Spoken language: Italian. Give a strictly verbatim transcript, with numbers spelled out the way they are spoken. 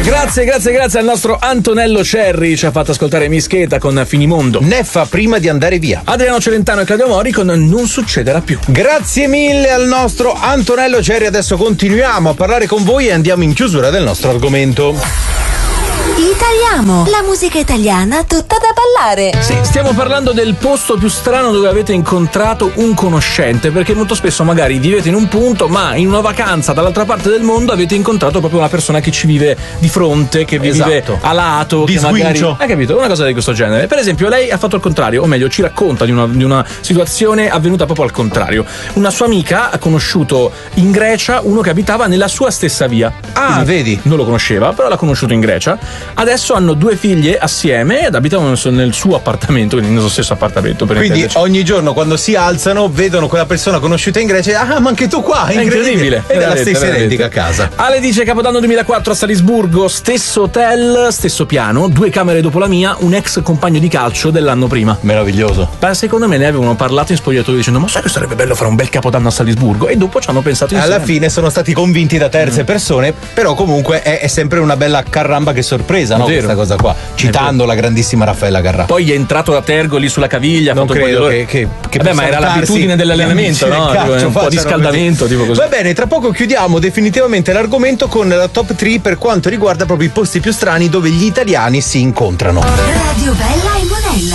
Grazie, grazie, grazie al nostro Antonello Cerri, ci ha fatto ascoltare Mischeta con Finimondo. Neffa prima di andare via. Adriano Celentano e Claudio Mori con Non succederà più. Grazie mille al nostro Antonello Cerri. Adesso continuiamo a parlare con voi e andiamo in chiusura del nostro argomento. Italiamo, la musica italiana tutta da ballare. Sì, stiamo parlando del posto più strano dove avete incontrato un conoscente, perché molto spesso magari vivete in un punto, ma in una vacanza dall'altra parte del mondo avete incontrato proprio una persona che ci vive di fronte, che vi esatto. vive a lato, di che magari... sguincio. Hai capito? Una cosa di questo genere. Per esempio, lei ha fatto il contrario, o meglio, ci racconta di una, di una situazione avvenuta proprio al contrario. Una sua amica ha conosciuto in Grecia uno che abitava nella sua stessa via. Ah, Quindi vedi? Non lo conosceva, però l'ha conosciuto in Grecia. Adesso hanno due figlie assieme ed abitano nel suo appartamento, quindi nello stesso appartamento. Per Quindi ogni giorno quando si alzano vedono quella persona conosciuta in Grecia e ah, ma anche tu qua, è, È incredibile. incredibile. Ed è la Veramente, stessa veramente. identica casa. Ale dice Capodanno duemilaquattro a Salisburgo, stesso hotel, stesso piano, due camere dopo la mia, un ex compagno di calcio dell'anno prima. Meraviglioso. Ma secondo me ne avevano parlato in spogliatoio dicendo ma sai che sarebbe bello fare un bel Capodanno a Salisburgo, e dopo ci hanno pensato insieme. Alla fine sono stati convinti da terze Mm. persone, però comunque è, è sempre una bella carramba che sorpresa, no? Vero. Questa cosa qua, citando la grandissima Raffaella Carrà. Poi gli è entrato da Tergo lì sulla caviglia. Non fatto un po' credo di- che, che, che Vabbè, possa ma era notarsi l'abitudine dell'allenamento, gli no? amici del Tipo, calcio un po' di facciano scaldamento, così. tipo così. Va bene, tra poco chiudiamo definitivamente l'argomento con la top tre per quanto riguarda proprio i posti più strani dove gli italiani si incontrano. Radio Bella e Monella.